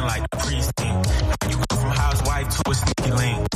like the precinct. You go from housewife to a sneaky link.